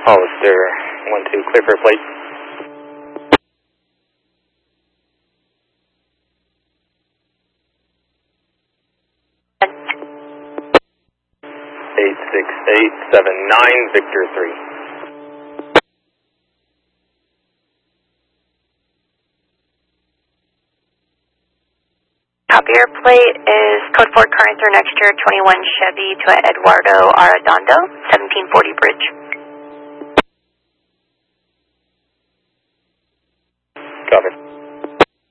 Hollister 1-2, clear for a plate. Eight 6-8-7-9, Victor 3. Copy, your plate is code 4 current through next year 21 Chevy to Eduardo Arredondo, 1740 Bridge. Copy.